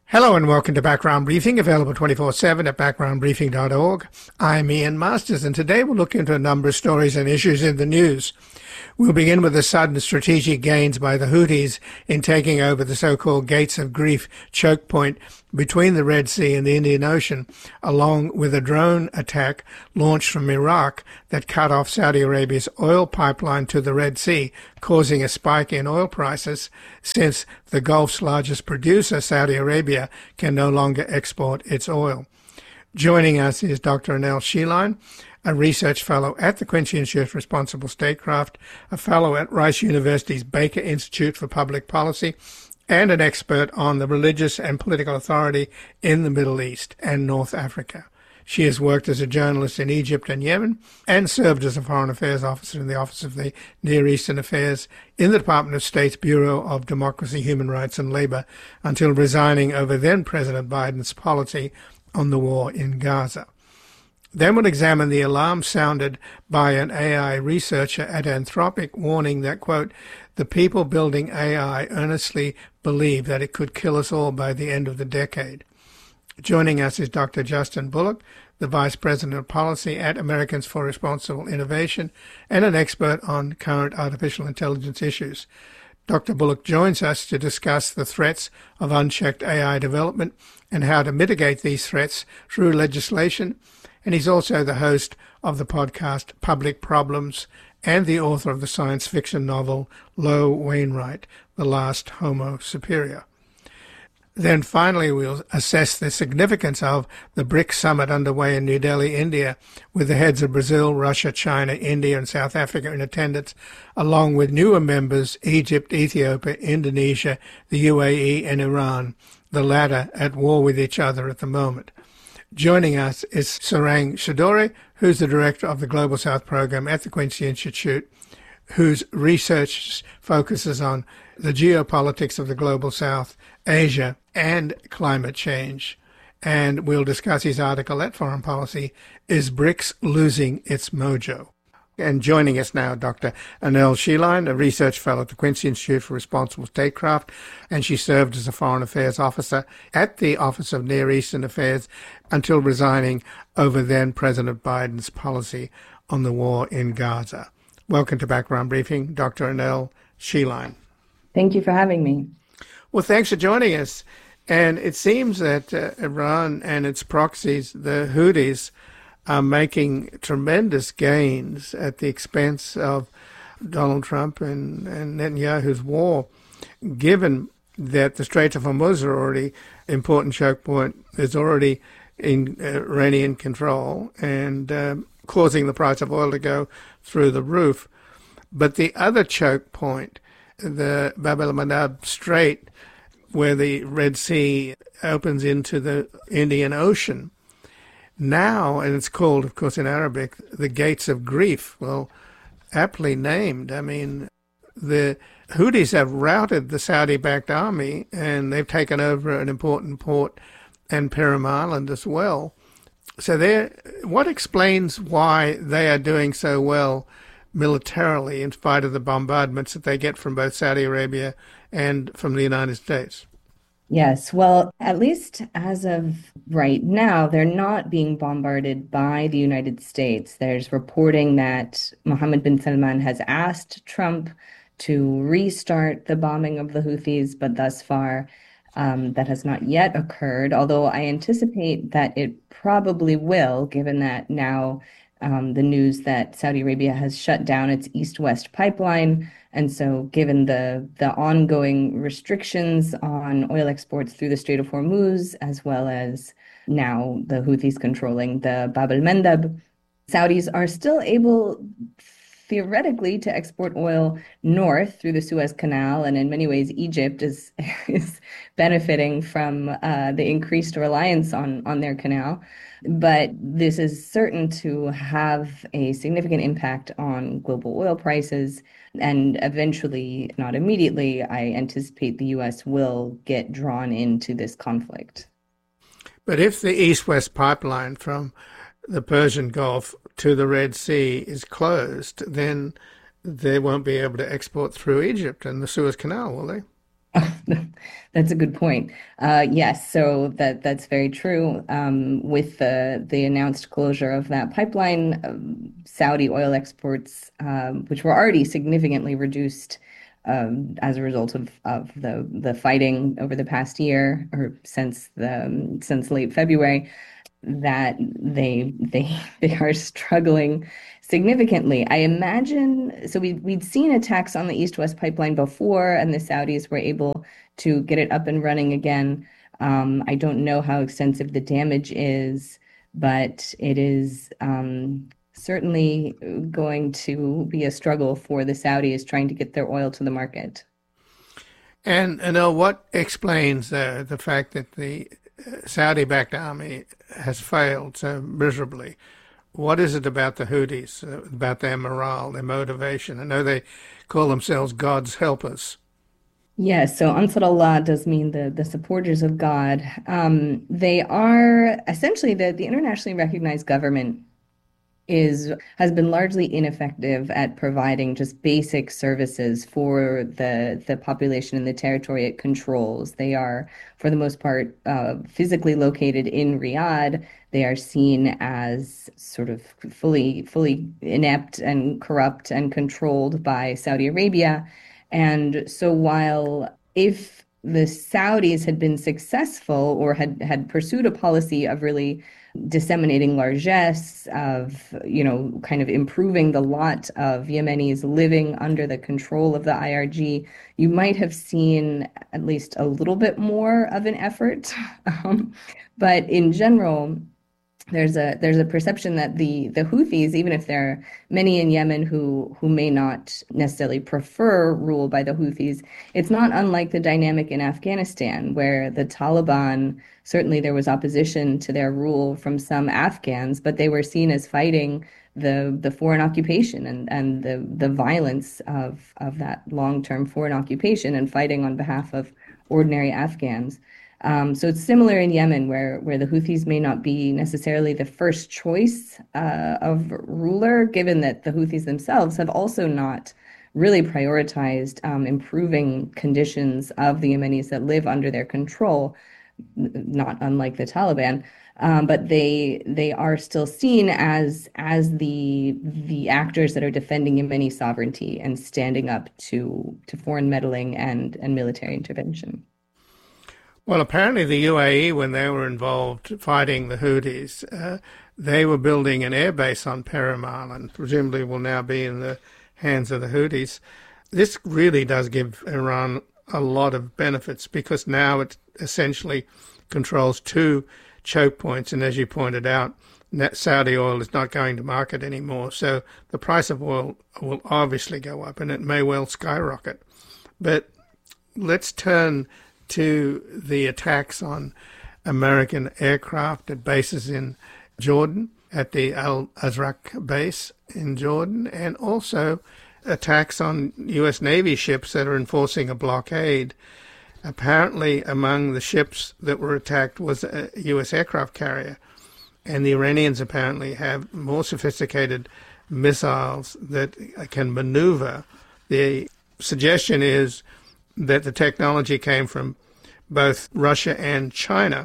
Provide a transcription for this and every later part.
Hello and welcome to Background Briefing, available 24/7 at backgroundbriefing.org. I'm Ian Masters, and today we'll look into a number of stories and issues in the news. We'll begin with the sudden strategic gains by the Houthis in taking over the so-called Gates of Grief choke point between the Red Sea and the Indian Ocean, along with a drone attack launched from Iraq that cut off Saudi Arabia's oil pipeline to the Red Sea, causing a spike in oil prices since the Gulf's largest producer, Saudi Arabia, can no longer export its oil. Joining us is Dr. Anil Sheline, a research fellow at the Quincy Institute for Responsible Statecraft, a fellow at Rice University's Baker Institute for Public Policy, and an expert on the religious and political authority in the Middle East and North Africa. She has worked as a journalist in Egypt and Yemen and served as a foreign affairs officer in the Office of the Near Eastern Affairs in the Department of State's Bureau of Democracy, Human Rights and Labor until resigning over then President Biden's policy on the war in Gaza. Then we'll examine the alarm sounded by an AI researcher at Anthropic, warning that, quote, the people building AI earnestly believe that it could kill us all by the end of the decade. Joining us is Dr. Justin Bullock, the Vice President of Policy at Americans for Responsible Innovation and an expert on current artificial intelligence issues. Dr. Bullock joins us to discuss the threats of unchecked AI development and how to mitigate these threats through legislation. And he's also the host of the podcast Public Problems and the author of the science fiction novel Lo Wainwright, The Last Homo Superior. Then finally, we'll assess the significance of the BRICS summit underway in New Delhi, India, with the heads of Brazil, Russia, China, India, and South Africa in attendance, along with newer members Egypt, Ethiopia, Indonesia, the UAE, and Iran, the latter at war with each other at the moment. Joining us is Sarang Chowdhury, who's the director of the Global South program at the Quincy Institute, whose research focuses on the geopolitics of the Global South, Asia, and climate change. And we'll discuss his article at Foreign Policy, Is BRICS Losing Its Mojo? And joining us now, Dr. Anil Sheline, a research fellow at the Quincy Institute for Responsible Statecraft, and she served as a foreign affairs officer at the Office of Near Eastern Affairs until resigning over then President Biden's policy on the war in Gaza. Welcome to Background Briefing, Dr. Anil Sheline. Thank you for having me. Well, thanks for joining us. And it seems that Iran and its proxies, the Houthis, are making tremendous gains at the expense of Donald Trump and Netanyahu's war, given that the Straits of Hormuz are already important choke point, is already in Iranian control and causing the price of oil to go through the roof. But the other choke point, the Bab el-Mandab Strait, where the Red Sea opens into the Indian Ocean, now, and it's called, of course, in Arabic, the Gates of Grief. Well, aptly named. I mean, the Houthis have routed the Saudi-backed army, and they've taken over an important port and Perim Island as well. So what explains why they are doing so well militarily in spite of the bombardments that they get from both Saudi Arabia and from the United States? Yes, well, at least as of right now, they're not being bombarded by the United States. There's reporting that Mohammed bin Salman has asked Trump to restart the bombing of the Houthis, but thus far that has not yet occurred, although I anticipate that it probably will, given that now the news that Saudi Arabia has shut down its east-west pipeline. And so given the ongoing restrictions on oil exports through the Strait of Hormuz, as well as now the Houthis controlling the Bab el-Mandab, Saudis are still able, theoretically, to export oil north through the Suez Canal. And in many ways, Egypt is benefiting from the increased reliance on their canal. But this is certain to have a significant impact on global oil prices. And eventually, not immediately, I anticipate the U.S. will get drawn into this conflict. But if the East-West pipeline from the Persian Gulf to the Red Sea is closed, then they won't be able to export through Egypt and the Suez Canal, will they? That's a good point. Yes, so that's very true. With the announced closure of that pipeline, Saudi oil exports, which were already significantly reduced as a result of the fighting over the past year or since late February, that they are struggling significantly. I imagine so we'd seen attacks on the East-West pipeline before, and the Saudis were able to get it up and running again. I don't know how extensive the damage is, but it is certainly going to be a struggle for the Saudis trying to get their oil to the market. And what explains the fact that the Saudi-backed army has failed so miserably? What is it about the Houthis, about their morale, their motivation? I know they call themselves God's helpers. Yes, so Ansar Allah does mean the supporters of God. They are essentially the internationally recognized government is has been largely ineffective at providing just basic services for the population in the territory it controls. They are, for the most part, physically located in Riyadh. They are seen as sort of fully inept and corrupt and controlled by Saudi Arabia. And so while if the Saudis had been successful or had pursued a policy of really disseminating largesse, of, kind of improving the lot of Yemenis living under the control of the IRG, you might have seen at least a little bit more of an effort. But in general, there's a perception that the Houthis, even if there are many in Yemen who may not necessarily prefer rule by the Houthis, it's not unlike the dynamic in Afghanistan, where the Taliban, certainly there was opposition to their rule from some Afghans, but they were seen as fighting the foreign occupation and the violence of that long-term foreign occupation and fighting on behalf of ordinary Afghans. So it's similar in Yemen, where the Houthis may not be necessarily the first choice of ruler, given that the Houthis themselves have also not really prioritized improving conditions of the Yemenis that live under their control, not unlike the Taliban. But they are still seen as the actors that are defending Yemeni sovereignty and standing up to foreign meddling and military intervention. Well, apparently the UAE, when they were involved fighting the Houthis, they were building an airbase on Perim Island, presumably will now be in the hands of the Houthis. This really does give Iran a lot of benefits because now it essentially controls two choke points, and as you pointed out, Saudi oil is not going to market anymore, so the price of oil will obviously go up, and it may well skyrocket. But let's turn to the attacks on American aircraft at bases in Jordan, at the Al Azraq base in Jordan, and also attacks on U.S. Navy ships that are enforcing a blockade. Apparently, among the ships that were attacked was a U.S. aircraft carrier, and the Iranians apparently have more sophisticated missiles that can maneuver. The suggestion is that the technology came from both Russia and China.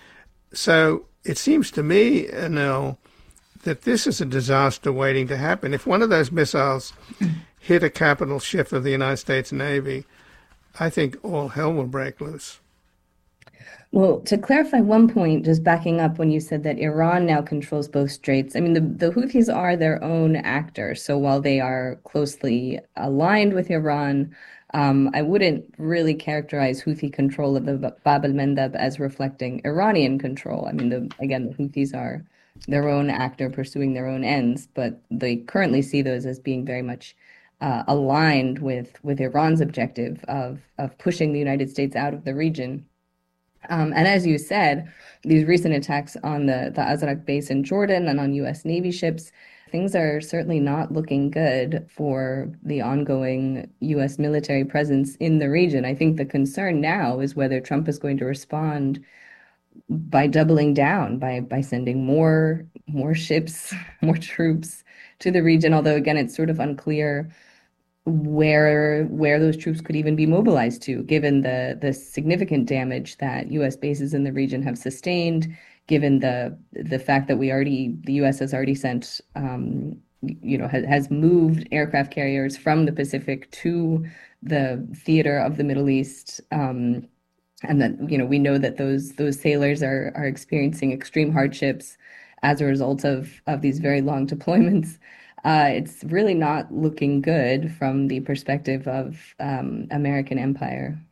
So it seems to me, Anil, that this is a disaster waiting to happen. If one of those missiles hit a capital ship of the United States Navy, I think all hell will break loose. Well, to clarify one point, just backing up when you said that Iran now controls both straits, I mean, the Houthis are their own actor. So while they are closely aligned with Iran, I wouldn't really characterize Houthi control of the Bab el-Mandeb as reflecting Iranian control. I mean, again, the Houthis are their own actor pursuing their own ends, but they currently see those as being very much aligned with Iran's objective of pushing the United States out of the region. And as you said, these recent attacks on the Azraq base in Jordan and on U.S. Navy ships, things are certainly not looking good for the ongoing U.S. military presence in the region. I think the concern now is whether Trump is going to respond by doubling down, by sending more ships, more troops to the region. Although again, it's sort of unclear where those troops could even be mobilized to, given the significant damage that U.S. bases in the region have sustained, given the fact that the U.S. has already sent, has moved aircraft carriers from the Pacific to the theater of the Middle East. And then, we know that those sailors are experiencing extreme hardships as a result of these very long deployments. It's really not looking good from the perspective of American empire.